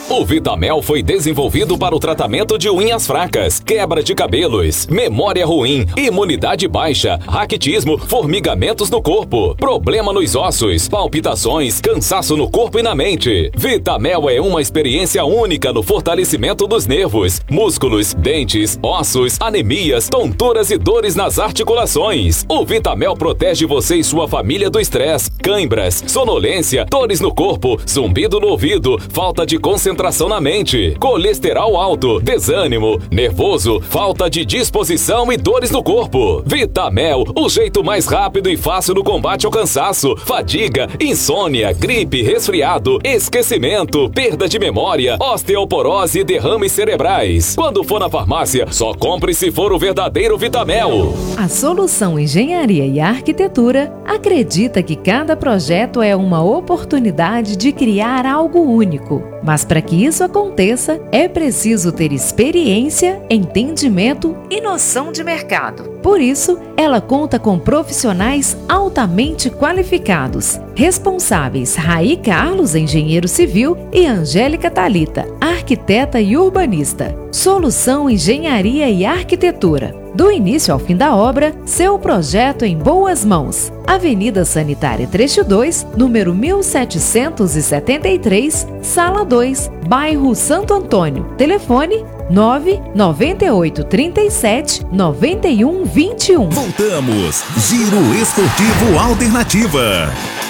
O Vitamel foi desenvolvido para o tratamento de unhas fracas, quebra de cabelos, memória ruim, imunidade baixa, raquitismo, formigamentos no corpo, problema nos ossos, palpitações, cansaço no corpo e na mente. Vitamel é uma experiência única no fortalecimento dos nervos, músculos, dentes, ossos, anemias, tonturas e dores nas articulações. O Vitamel protege você e sua família do estresse, cãibras, sonolência, dores no corpo, zumbido no ouvido, falta de concentração na mente, colesterol alto, desânimo, nervoso, falta de disposição e dores no corpo. Vitamel, o jeito mais rápido e fácil no combate ao cansaço, fadiga, insônia, gripe, resfriado, esquecimento, perda de memória, osteoporose e derrames cerebrais. Quando for na farmácia, só compre se for o verdadeiro Vitamel. A Solução Engenharia e Arquitetura acredita que cada projeto é uma oportunidade de criar algo único. Mas para que isso aconteça, é preciso ter experiência, entendimento e noção de mercado. Por isso, ela conta com profissionais altamente qualificados, responsáveis Raí Carlos, engenheiro civil, e Angélica Thalita, arquiteta e urbanista. Solução Engenharia e Arquitetura. Do início ao fim da obra, seu projeto em boas mãos. Avenida Sanitária Trecho 2, número 1773, Sala 2, bairro Santo Antônio. Telefone 99837-9121. Voltamos. Giro Esportivo Alternativa.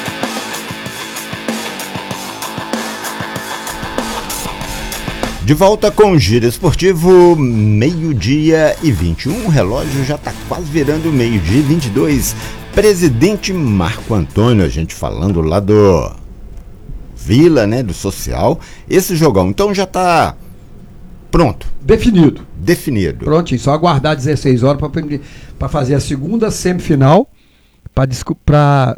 De volta com o Giro Esportivo, 12h21, o relógio já está quase virando 12h22. Presidente Marco Antônio, a gente falando lá do Vila, né, do Social, esse jogão, então já está pronto. Definido. Prontinho, só aguardar 16 horas para fazer a segunda semifinal, para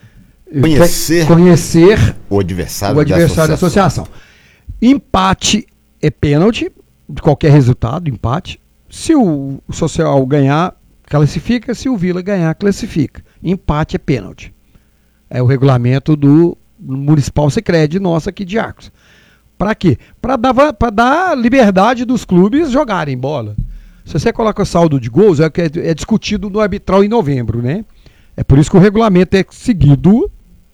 conhecer o adversário da associação. Empate é pênalti, de qualquer resultado, empate. Se o Social ganhar, classifica. Se o Vila ganhar, classifica. Empate é pênalti. É o regulamento do Municipal Sicredi nosso aqui de Arcos. Para quê? Para dar liberdade dos clubes jogarem bola. Se você coloca saldo de gols, é discutido no arbitral em novembro, né? É por isso que o regulamento é seguido.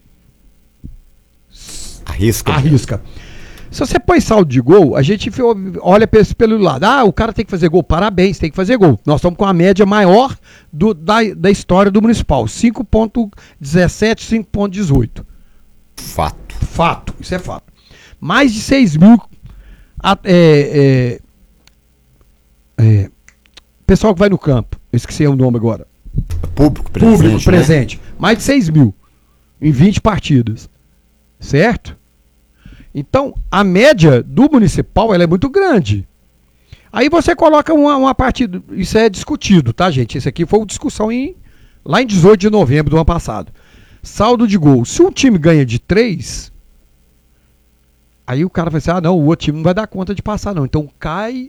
Arrisca. Se você põe saldo de gol, a gente olha pelo lado. O cara tem que fazer gol. Parabéns, tem que fazer gol. Nós estamos com a média maior da história do Municipal. 5,17, 5,18. Fato, isso é fato. Mais de 6 mil pessoal que vai no campo. Eu esqueci o nome agora. Público presente. Né? Mais de 6 mil em 20 partidas. Certo? Então, a média do Municipal ela é muito grande. Aí você coloca uma partida, isso é discutido, tá, gente? Isso aqui foi uma discussão lá em 18 de novembro do ano passado. Saldo de gol. Se um time ganha de 3, aí o cara vai dizer, não, o outro time não vai dar conta de passar, não. Então cai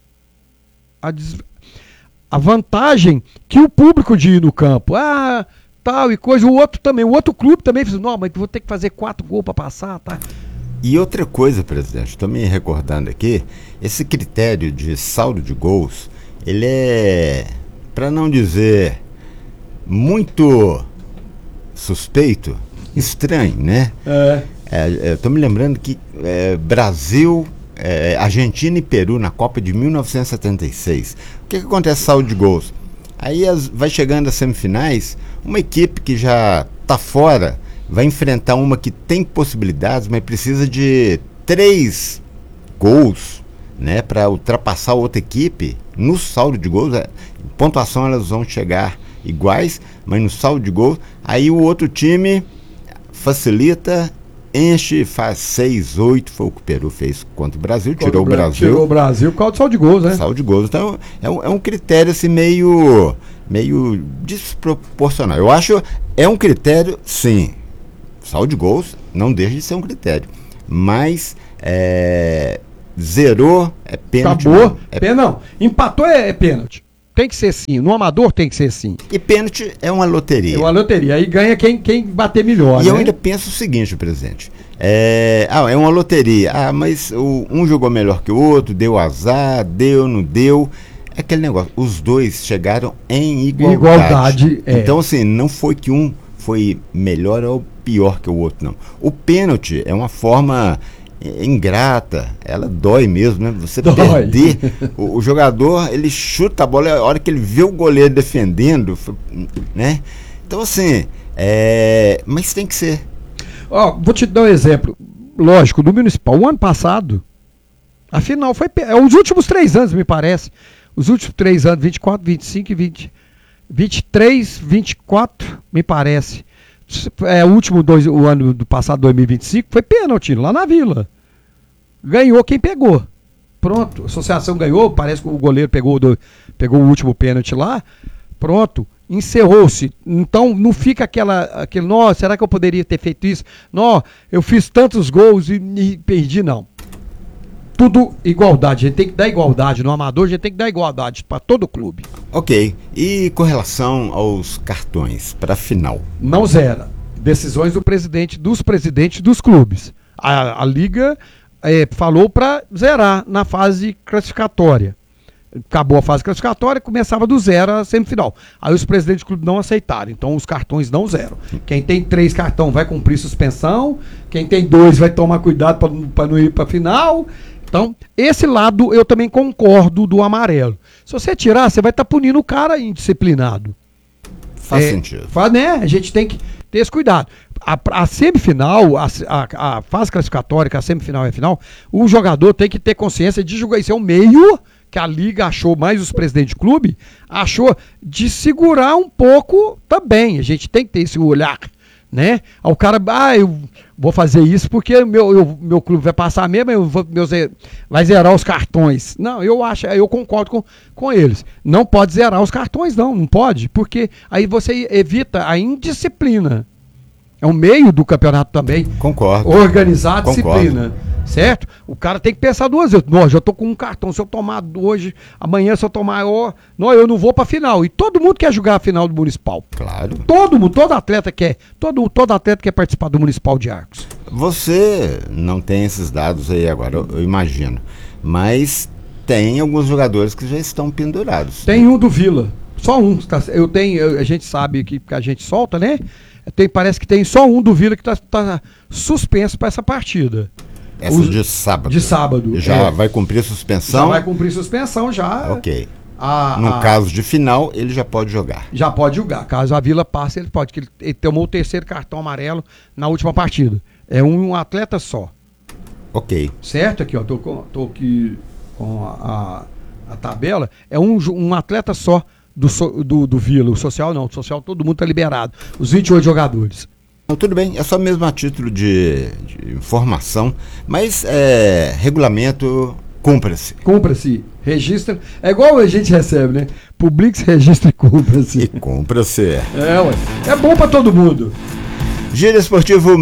a vantagem que o público de ir no campo. Tal e coisa. O outro clube também fez, não, mas vou ter que fazer 4 gols para passar, tá? E outra coisa, presidente, estou me recordando aqui, esse critério de saldo de gols, ele é, para não dizer muito suspeito, estranho, né? Estou me lembrando que Brasil, Argentina e Peru na Copa de 1976. O que acontece saldo de gols? Aí vai chegando às semifinais, uma equipe que já está fora vai enfrentar uma que tem possibilidades, mas precisa de 3 gols, né, para ultrapassar a outra equipe. No saldo de gols, em pontuação elas vão chegar iguais, mas no saldo de gols, aí o outro time facilita, enche, faz 6, 8, foi o que o Peru fez contra o Brasil, tirou o Brasil por causa do saldo de gols, né? Saldo de gols, então é um critério assim meio desproporcional. Eu acho, é um critério, sim. Saldo de gols não deixa de ser um critério, mas zerou é pênalti. Acabou, não. Empatou é pênalti. Tem que ser sim, no amador tem que ser sim. E pênalti é uma loteria. Aí ganha quem bater melhor. E eu ainda penso o seguinte, presidente, é uma loteria. Mas um jogou melhor que o outro, deu azar, deu, não deu. É aquele negócio, os dois chegaram em igualdade. Então, assim, não foi que um foi melhor ou pior que o outro, não. O pênalti é uma forma ingrata, ela dói mesmo, né? Você perder, o jogador, ele chuta a bola, a hora que ele vê o goleiro defendendo, né? Então, assim, mas tem que ser. Vou te dar um exemplo. Lógico, do Municipal, o ano passado, a final foi... os últimos 3 anos, me parece. Os últimos 3 anos, 24, 25 e 20... 23, 24, me parece. O último o ano do passado, 2025, foi pênalti lá na Vila. Ganhou quem pegou. Pronto, a associação ganhou, parece que o goleiro pegou o último pênalti lá. Pronto, encerrou-se. Então não fica aquele, nossa, será que eu poderia ter feito isso? Não, eu fiz tantos gols e perdi, não. Tudo igualdade, a gente tem que dar igualdade no amador, a gente tem que dar igualdade para todo clube. Ok, e com relação aos cartões para a final? Não zera. Decisões dos presidentes dos clubes. A Liga falou para zerar na fase classificatória. Acabou a fase classificatória, começava do 0 a semifinal. Aí os presidentes do clube não aceitaram, então os cartões não zeram. Quem tem 3 cartões vai cumprir suspensão, quem tem 2 vai tomar cuidado para não ir para a final. Então, esse lado eu também concordo do amarelo. Se você tirar, você vai estar punindo o cara indisciplinado. Faz sentido. Né? A gente tem que ter esse cuidado. A semifinal, a fase classificatória, que a semifinal é a final, o jogador tem que ter consciência de jogar. Isso é um meio que a Liga achou, mais os presidentes de clube, achou de segurar um pouco também. A gente tem que ter esse olhar, né? O cara, eu vou fazer isso porque meu clube vai passar mesmo, vai zerar os cartões. Não, eu concordo com eles. Não pode zerar os cartões, não pode, porque aí você evita a indisciplina. É um meio do campeonato também. Concordo. Organizar a disciplina. Certo? O cara tem que pensar 2 vezes. Nossa, eu tô com um cartão. Se eu tomar hoje, amanhã se eu tomar, eu não vou pra final. E todo mundo quer jogar a final do Municipal. Claro. Todo atleta quer. Todo atleta quer participar do Municipal de Arcos. Você não tem esses dados aí agora, eu imagino. Mas tem alguns jogadores que já estão pendurados. Tem um do Vila. Só um. A gente sabe que a gente solta, né? Parece que tem só um do Vila que tá suspenso para essa partida. Essa de sábado. De sábado. Já vai cumprir suspensão? Já vai cumprir suspensão, já. Ok. No caso de final, ele já pode jogar. Já pode jogar. Caso a Vila passe, ele pode. Ele tomou o 3º cartão amarelo na última partida. É um atleta só. Ok. Certo? Aqui, ó. Tô aqui com a tabela. É um atleta só do Vila. O social não. O social todo mundo tá liberado. Os 28 jogadores. Tudo bem, é só mesmo a título de informação, mas regulamento, cumpra-se. Cumpra-se, registra, é igual a gente recebe, né? Publique-se, registre e cumpra-se. E cumpra-se. É bom pra todo mundo. Giro Esportivo,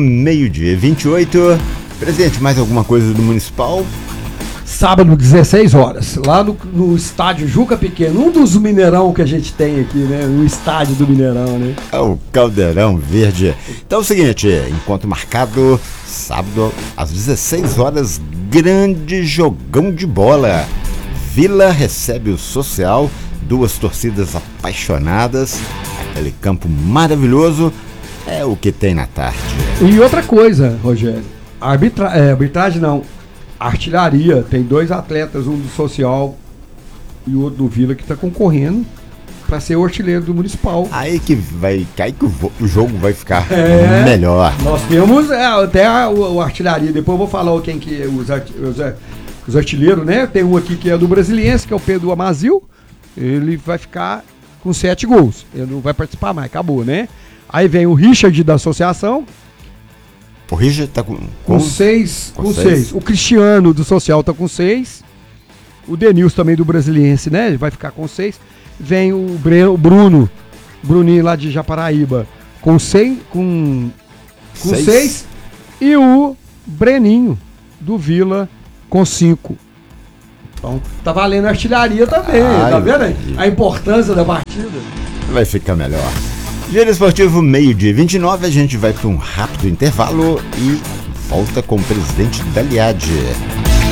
12h28. Presidente, mais alguma coisa do Municipal? Sábado, 16 horas, lá no estádio Juca Pequeno, um dos Mineirão que a gente tem aqui, né? O estádio do Mineirão, né? É o Caldeirão Verde. Então é o seguinte, encontro marcado, sábado, às 16 horas, grande jogão de bola. Vila recebe o Social, 2 torcidas apaixonadas, aquele campo maravilhoso, é o que tem na tarde. E outra coisa, Rogério, arbitragem não. Artilharia, tem 2 atletas, um do Social e o outro do Vila, que está concorrendo para ser o artilheiro do Municipal. Aí que o jogo vai ficar melhor. Nós temos até o artilharia, depois eu vou falar quem que é os artilheiros, né? Tem um aqui que é do Brasiliense, que é o Pedro Amazil, ele vai ficar com 7 gols, ele não vai participar mais, acabou, né? Aí vem o Richard da Associação. O Richard tá com 6. O Cristiano do Social tá com 6. O Denilson também do Brasiliense, né? Ele vai ficar com 6. Vem o Bruninho lá de Japaraíba com 6. Com 6. E o Breninho do Vila com 5. Então tá valendo a artilharia também. Tá vendo aí? A importância da partida. Vai ficar melhor. Giro Esportivo, 12h29, a gente vai para um rápido intervalo e Volta com o presidente da Liad.